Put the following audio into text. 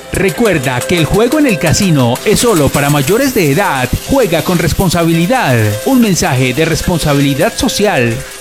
Recuerda que el juego en el casino es solo para mayores de edad. Juega con responsabilidad. Un mensaje de responsabilidad social.